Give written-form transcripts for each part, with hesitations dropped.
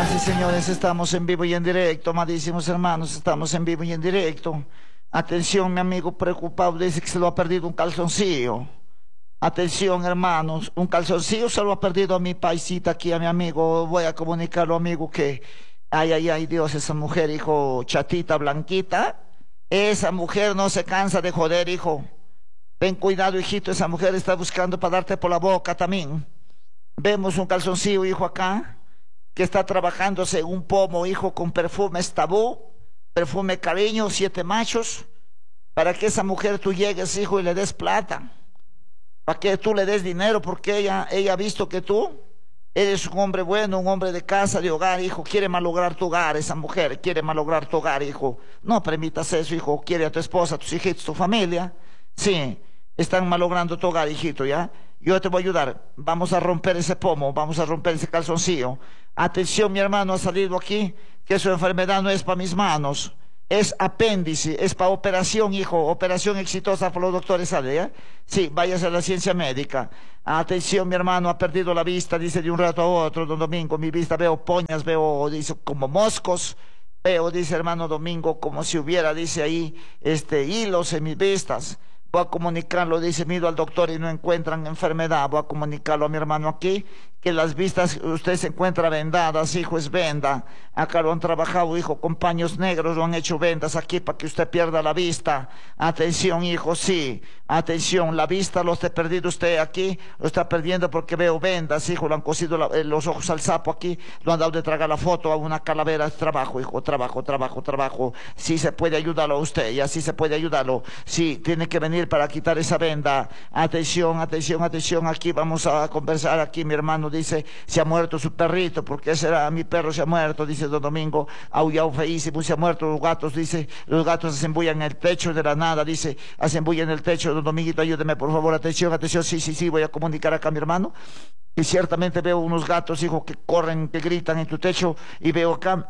Señoras y señores, estamos en vivo y en directo, amadísimos hermanos, estamos en vivo y en directo. Atención, mi amigo preocupado, dice que se lo ha perdido un calzoncillo. Atención, hermanos, un calzoncillo se lo ha perdido a mi paisita aquí, a mi amigo. Voy a comunicarlo, amigo, que, ay, ay, ay, Dios, esa mujer, hijo, chatita, blanquita, esa mujer no se cansa de joder, hijo. Ten cuidado, hijito, esa mujer está buscando para darte por la boca también. Vemos un calzoncillo, hijo, acá, que está trabajándose en un pomo, hijo, con perfumes tabú, perfume cariño, 7 machos, para que esa mujer tú llegues, hijo, y le des plata, para que tú le des dinero, porque ella ha visto que tú eres un hombre bueno, un hombre de casa, de hogar, hijo. Quiere malograr tu hogar, esa mujer quiere malograr tu hogar, hijo. No permitas eso, hijo. Quiere a tu esposa, a tus hijitos, tu familia. Sí, están malogrando tu hogar, hijito, ¿ya? Yo te voy a ayudar. Vamos a romper ese pomo, vamos a romper ese calzoncillo. Atención, mi hermano ha salido aquí, que su enfermedad no es para mis manos, es apéndice, es para operación, hijo, operación exitosa por los doctores, ¿sabe? ¿Ya? Sí, váyase a la ciencia médica. Atención, mi hermano ha perdido la vista, dice de un rato a otro, don Domingo, mi vista veo poñas, veo, dice, como moscos, veo, dice hermano Domingo, como si hubiera, dice ahí, hilos en mis vistas. Voy a comunicarlo, dice, mido al doctor y no encuentran enfermedad. Voy a comunicarlo a mi hermano aquí, que las vistas, usted se encuentra vendadas, hijo, es venda. Acá lo han trabajado, hijo, con paños negros, lo han hecho vendas aquí para que usted pierda la vista. Atención, hijo, sí. Atención, la vista lo está perdiendo usted aquí, lo está perdiendo porque veo vendas, hijo, lo han cosido los ojos al sapo aquí, lo han dado de tragar la foto a una calavera. Trabajo, hijo, trabajo, trabajo, trabajo. Sí se puede ayudarlo a usted, y así se puede ayudarlo. Sí, tiene que venir para quitar esa venda. Atención, atención, atención, aquí vamos a conversar. Aquí mi hermano dice, se ha muerto su perrito, porque será mi perro, se ha muerto, dice don Domingo, aullado feísimo, se ha muerto los gatos, dice, los gatos se embullan en el techo de la nada, dice, se embullan en el techo. Don Dominguito, ayúdeme por favor, atención, atención, sí, sí, sí, voy a comunicar acá a mi hermano, y ciertamente veo unos gatos, hijo, que corren, que gritan en tu techo, y veo acá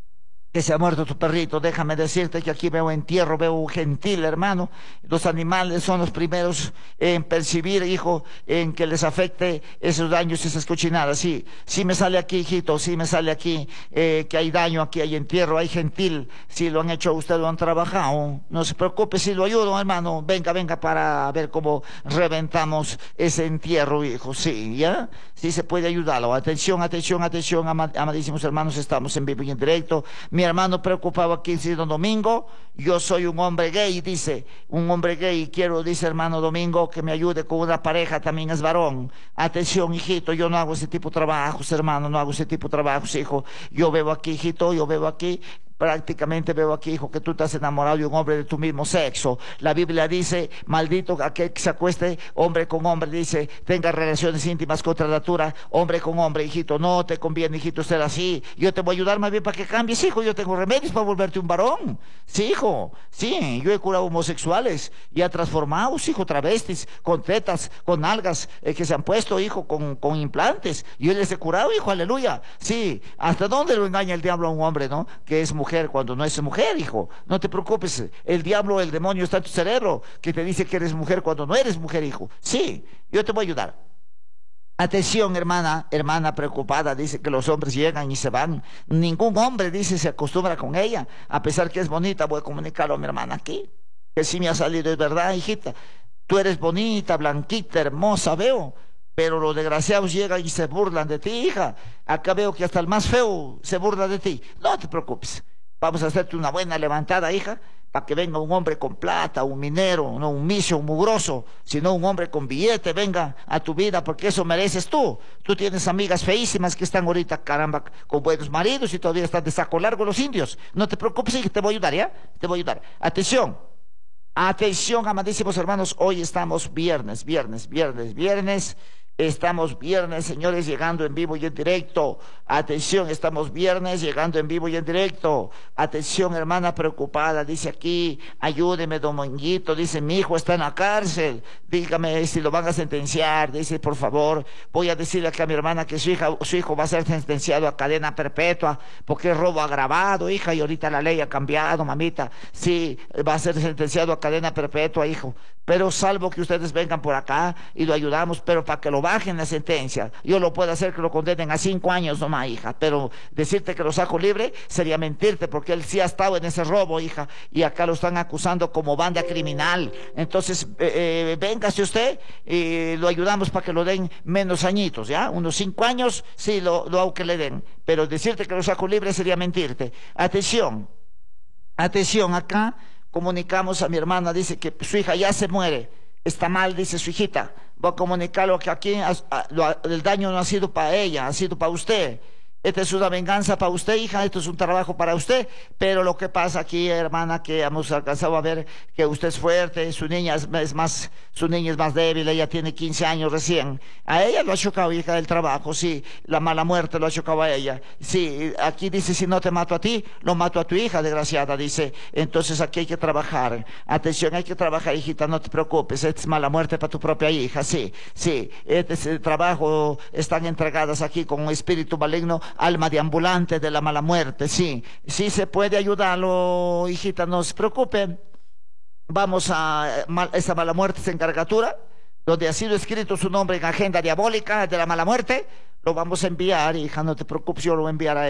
que se ha muerto tu perrito. Déjame decirte que aquí veo entierro, veo gentil, hermano. Los animales son los primeros en percibir, hijo, en que les afecte esos daños y esas cochinadas. Sí, sí me sale aquí, hijito, sí me sale aquí que hay daño, aquí hay entierro, hay gentil. Si lo han hecho usted, lo han trabajado. No se preocupe, si lo ayudo, hermano. Venga, venga para ver cómo reventamos ese entierro, hijo. Sí, ¿ya? Sí se puede ayudarlo. Atención, atención, atención, amadísimos hermanos, estamos en vivo y en directo. Mi hermano preocupado aquí, dice don Domingo, yo soy un hombre gay, dice, un hombre gay, y quiero, dice hermano Domingo, que me ayude con una pareja, también es varón. Atención, hijito, yo no hago ese tipo de trabajos, hermano, no hago ese tipo de trabajos, hijo. Yo veo aquí, hijito, yo veo aquí, prácticamente veo aquí, hijo, que tú estás enamorado de un hombre de tu mismo sexo. La Biblia dice, maldito aquel que se acueste hombre con hombre, dice, tenga relaciones íntimas contra natura, hombre con hombre, hijito. No te conviene, hijito, ser así. Yo te voy a ayudar más bien para que cambies, hijo. Yo tengo remedios para volverte un varón. Sí, hijo, sí, yo he curado homosexuales y a transformados, hijo, travestis, con tetas, con algas que se han puesto, hijo, con implantes. Yo les he curado, hijo, aleluya. Sí, ¿hasta dónde lo engaña el diablo a un hombre, no? Que es mujer cuando no es mujer, hijo. No te preocupes, el diablo, el demonio está en tu cerebro, que te dice que eres mujer cuando no eres mujer, hijo. Sí, yo te voy a ayudar. Atención, hermana, hermana preocupada, dice que los hombres llegan y se van. Ningún hombre, dice, se acostumbra con ella, a pesar que es bonita. Voy a comunicarlo a mi hermana aquí, que sí me ha salido, es verdad, hijita. Tú eres bonita, blanquita, hermosa, veo, pero los desgraciados llegan y se burlan de ti, hija. Acá veo que hasta el más feo se burla de ti. No te preocupes, vamos a hacerte una buena levantada, hija, para que venga un hombre con plata, un minero, no un misio, un mugroso, sino un hombre con billete, venga a tu vida, porque eso mereces tú. Tú tienes amigas feísimas que están ahorita, caramba, con buenos maridos y todavía están de saco largo los indios. No te preocupes, hija, te voy a ayudar, ¿ya? Te voy a ayudar. Atención, atención, amadísimos hermanos, hoy estamos viernes, viernes, viernes, viernes. Estamos viernes, señores, llegando en vivo y en directo. Atención, estamos viernes, llegando en vivo y en directo. Atención, hermana preocupada, dice aquí, ayúdeme, Dominguito, dice, mi hijo está en la cárcel, dígame si lo van a sentenciar, dice, por favor, voy a decirle acá a mi hermana que su hijo va a ser sentenciado a cadena perpetua, porque es robo agravado, hija, y ahorita la ley ha cambiado, mamita. Sí, va a ser sentenciado a cadena perpetua, hijo, pero salvo que ustedes vengan por acá y lo ayudamos, pero para que lo bajen la sentencia. Yo lo puedo hacer que lo condenen a 5 años nomás, hija, pero decirte que lo saco libre sería mentirte, porque él sí ha estado en ese robo, hija, y acá lo están acusando como banda criminal. Entonces, véngase usted y lo ayudamos para que lo den menos añitos, ¿ya? Unos 5 años, sí, lo hago que le den, pero decirte que lo saco libre sería mentirte. Atención, atención, acá comunicamos a mi hermana, dice que su hija ya se muere, está mal, dice su hijita. Voy a comunicarlo que aquí el daño no ha sido para ella, ha sido para usted. Esta es una venganza para usted, hija, esto es un trabajo para usted, pero lo que pasa aquí, hermana, que hemos alcanzado a ver que usted es fuerte, su niña es más débil, ella tiene 15 años recién. A ella lo ha chocado, hija, del trabajo, sí, la mala muerte lo ha chocado a ella. Sí, aquí dice, si no te mato a ti, lo mato a tu hija, desgraciada, dice. Entonces aquí hay que trabajar. Atención, hay que trabajar, hijita, no te preocupes, esta es mala muerte para tu propia hija, sí, sí. Este es el trabajo, están entregadas aquí con un espíritu maligno, alma de ambulante de la mala muerte, sí, sí se puede ayudarlo, hijita, no se preocupe. Vamos a esa mala muerte, esa encargatura, donde ha sido escrito su nombre en agenda diabólica de la mala muerte, lo vamos a enviar, hija, no te preocupes, yo lo voy a enviar a ella.